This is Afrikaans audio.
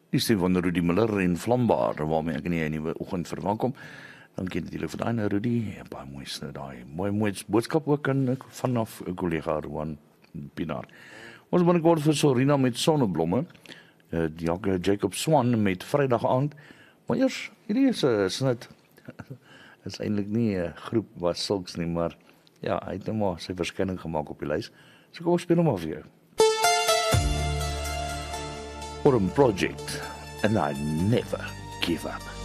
Die stem van Rudy Miller en Vlambaar, waarmee ek in die nuwe oggend verwelkom. Dankie natuurlik vir daai Rudy, baie mooi daai mooi boodskap ook vanaf 'n kollega Rowan Pinaar. Ons binnekort vir Sorina met sonneblomme, Jacob Swan met Vrydag aand, maar eers, hierdie is 'n snit, is eintlik nie 'n groep wat sulks nie, maar ja, hy het nou maar sy verskyning gemaak op die lys, so kom ek speel hom af vir jou. Forum Project, and I never give up.